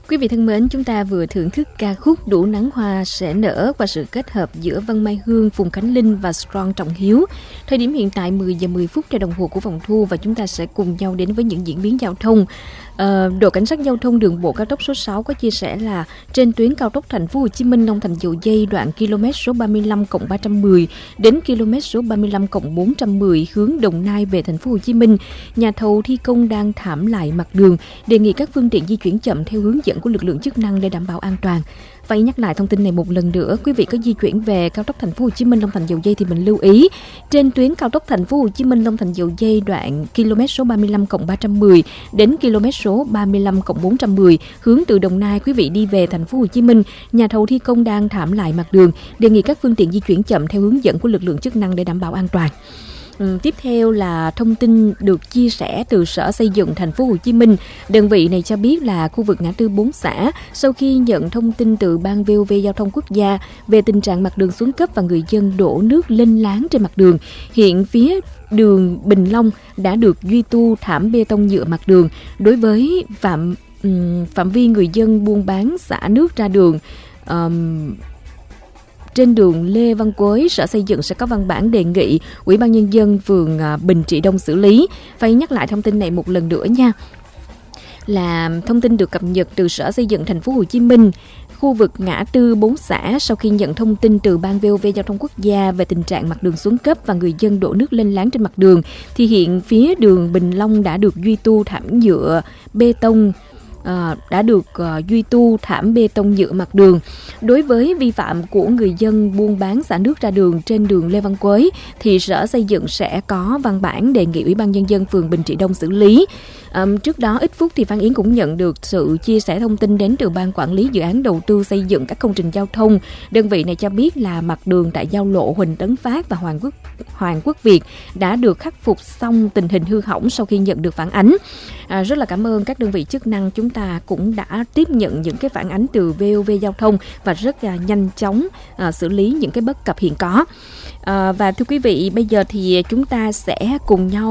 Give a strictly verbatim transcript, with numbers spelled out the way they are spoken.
Quý vị thân mến, chúng ta vừa thưởng thức ca khúc Đủ Nắng Hoa Sẽ Nở qua sự kết hợp giữa Văn Mai Hương, Phùng Khánh Linh và Strong Trọng Hiếu. Thời điểm hiện tại mười giờ mười phút theo đồng hồ của phòng thu và chúng ta sẽ cùng nhau đến với những diễn biến giao thông. À, đội cảnh sát giao thông đường bộ cao tốc số sáu có chia sẻ là trên tuyến cao tốc Thành phố Hồ Chí Minh Long Thành Dầu Giây đoạn km số ba mươi lăm cộng ba trăm mười đến km số ba mươi lăm cộng bốn trăm mười hướng Đồng Nai về Thành phố Hồ Chí Minh, nhà thầu thi công đang thảm lại mặt đường, đề nghị các phương tiện di chuyển chậm theo hướng dẫn của lực lượng chức năng để đảm bảo an toàn. Vậy nhắc lại thông tin này một lần nữa, quý vị có di chuyển về cao tốc Thành phố Hồ Chí Minh Long Thành Dầu Giây thì mình lưu ý trên tuyến cao tốc Thành phố Hồ Chí Minh Long Thành Dầu Giây đoạn km số ba mươi lăm cộng ba trăm mười đến km số ba mươi lăm cộng bốn trăm mười hướng từ Đồng Nai, quý vị đi về Thành phố Hồ Chí Minh, nhà thầu thi công đang thảm lại mặt đường, đề nghị các phương tiện di chuyển chậm theo hướng dẫn của lực lượng chức năng để đảm bảo an toàn. Ừ, tiếp theo là thông tin được chia sẻ từ Sở Xây dựng Thành phố Hồ Chí Minh. Đơn vị này cho biết là khu vực ngã tư bốn xã, sau khi nhận thông tin từ Ban vê o vê Giao thông Quốc gia về tình trạng mặt đường xuống cấp và người dân đổ nước lên láng trên mặt đường, hiện phía đường Bình Long đã được duy tu thảm bê tông nhựa mặt đường. Đối với phạm um, phạm vi người dân buôn bán xả nước ra đường um, trên đường Lê Văn Quới, Sở Xây dựng sẽ có văn bản đề nghị Ủy ban Nhân dân phường Bình Trị Đông xử lý. Phải nhắc lại thông tin này một lần nữa nha. Là thông tin được cập nhật từ Sở Xây dựng Thành phố Hồ Chí Minh. Khu vực ngã tư bốn xã, sau khi nhận thông tin từ Ban vê o vê Giao thông Quốc gia về tình trạng mặt đường xuống cấp và người dân đổ nước lên láng trên mặt đường, thì hiện phía đường Bình Long đã được duy tu thảm nhựa bê tông À, đã được uh, duy tu thảm bê tông nhựa mặt đường. Đối với vi phạm của người dân buôn bán xả nước ra đường trên đường Lê Văn Quới thì Sở Xây dựng sẽ có văn bản đề nghị Ủy ban Nhân dân phường Bình Trị Đông xử lý. Um, trước đó ít phút thì Phan Yến cũng nhận được sự chia sẻ thông tin đến từ Ban Quản lý Dự án Đầu tư xây dựng các công trình giao thông. Đơn vị này cho biết là mặt đường tại giao lộ Huỳnh Tấn Phát và Hoàng Quốc Hoàng Quốc Việt đã được khắc phục xong tình hình hư hỏng sau khi nhận được phản ánh. À, rất là cảm ơn các đơn vị chức năng, chúng ta cũng đã tiếp nhận những cái phản ánh từ vê o vê Giao thông và rất là nhanh chóng à, xử lý những cái bất cập hiện có. À, và thưa quý vị, bây giờ thì chúng ta sẽ cùng nhau